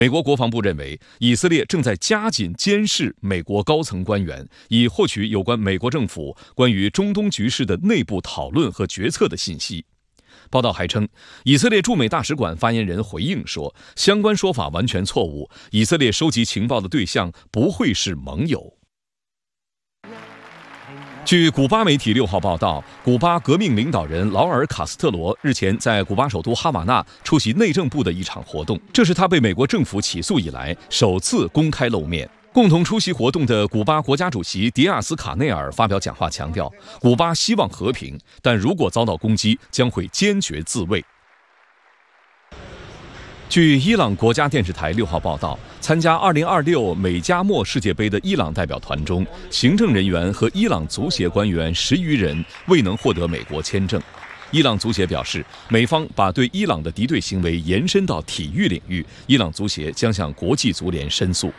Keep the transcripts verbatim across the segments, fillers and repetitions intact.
美国国防部认为，以色列正在加紧监视美国高层官员，以获取有关美国政府关于中东局势的内部讨论和决策的信息。报道还称，以色列驻美大使馆发言人回应说，相关说法完全错误，以色列收集情报的对象不会是盟友。据古巴媒体六号报道，古巴革命领导人劳尔·卡斯特罗日前在古巴首都哈瓦那出席内政部的一场活动，这是他被美国政府起诉以来首次公开露面。共同出席活动的古巴国家主席迪亚斯卡内尔发表讲话，强调古巴希望和平，但如果遭到攻击，将会坚决自卫。据伊朗国家电视台六号报道，参加二零二六美加墨世界杯的伊朗代表团中，行政人员和伊朗足协官员十余人未能获得美国签证。伊朗足协表示，美方把对伊朗的敌对行为延伸到体育领域，伊朗足协将向国际足联申诉。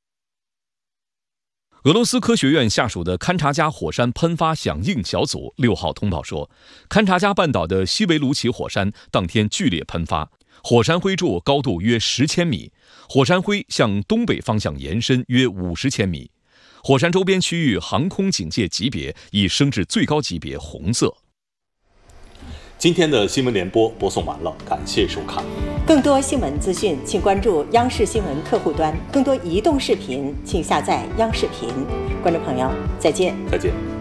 俄罗斯科学院下属的勘察加火山喷发响应小组六号通报说，勘察加半岛的西维卢奇火山当天剧烈喷发，火山灰柱高度约十千米，火山灰向东北方向延伸约五十千米，火山周边区域航空警戒级别已升至最高级别红色。 今天的新闻联播播送完了，感谢收看。 更多新闻资讯，请关注央视新闻客户端；更多移动视频，请下载央视频。观众朋友，再见。 再见。